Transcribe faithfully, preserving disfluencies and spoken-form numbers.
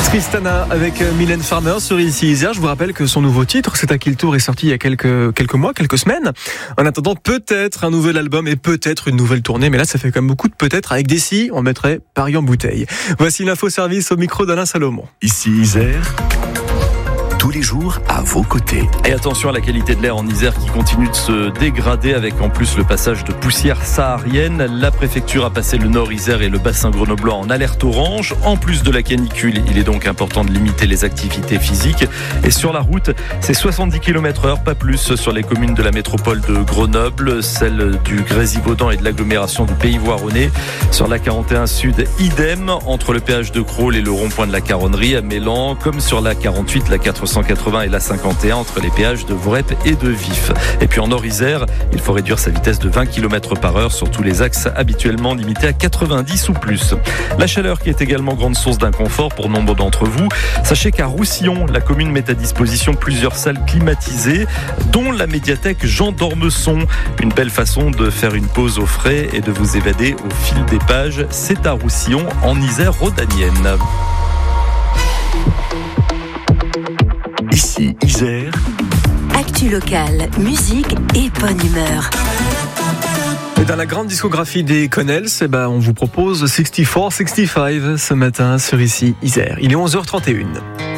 Tristana avec Mylène Farmer sur Ici Isère. Je vous rappelle que son nouveau titre, C'est à qui le tour, est sorti il y a quelques, quelques mois, quelques semaines. En attendant, peut-être un nouvel album et peut-être une nouvelle tournée. Mais là, ça fait quand même beaucoup de peut-être. Avec des si, on mettrait Paris en bouteille. Voici l'info-service au micro d'Alain Salomon. Ici Isère, tous les jours à vos côtés. Et attention à la qualité de l'air en Isère qui continue de se dégrader avec en plus le passage de poussière saharienne. La préfecture a passé le nord Isère et le bassin grenoblois en alerte orange. En plus de la canicule, il est donc important de limiter les activités physiques. Et sur la route, c'est soixante-dix kilomètres heure, pas plus, sur les communes de la métropole de Grenoble, celles du Grésivaudan et de l'agglomération du Pays Voironnais. Sur la quarante et un Sud, idem, entre le péage de Crolles et le rond-point de la Caronnerie à Mélan, comme sur la quarante-huit, la quatre cent quatre-vingts et la cinquante et un entre les péages de Voreppe et de Vif. Et puis en Nord-Isère, il faut réduire sa vitesse de vingt kilomètres par heure sur tous les axes habituellement limités à quatre-vingt-dix ou plus. La chaleur qui est également grande source d'inconfort pour nombre d'entre vous. Sachez qu'à Roussillon, la commune met à disposition plusieurs salles climatisées, dont la médiathèque Jean d'Ormesson. Une belle façon de faire une pause au frais et de vous évader au fil des pages. C'est à Roussillon, en Isère rhodanienne. Ici Isère, actu locale, musique et bonne humeur. Et dans la grande discographie des Connells, eh ben, on vous propose soixante-quatre soixante-quinze ce matin sur Ici Isère. Il est onze heures trente et une.